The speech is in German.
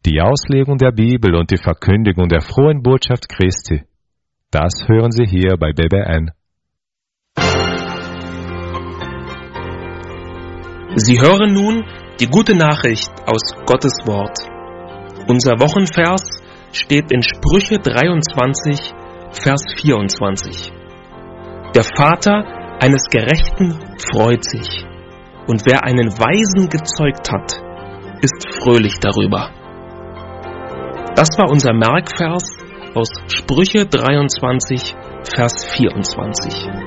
Die Auslegung der Bibel und die Verkündigung der frohen Botschaft Christi, das hören Sie hier bei BBN. Sie hören nun die gute Nachricht aus Gottes Wort. Unser Wochenvers steht in Sprüche 23, Vers 24. Der Vater eines Gerechten freut sich, und wer einen Weisen gezeugt hat, ist fröhlich darüber. Das war unser Merkvers aus Sprüche 23, Vers 24.